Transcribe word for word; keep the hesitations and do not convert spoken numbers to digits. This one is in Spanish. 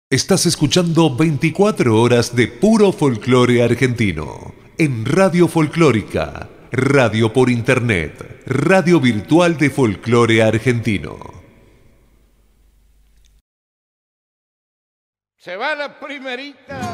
Estás escuchando veinticuatro horas de puro folclore argentino en Radio Folclórica, radio por internet, radio virtual de folclore argentino. Se va la primerita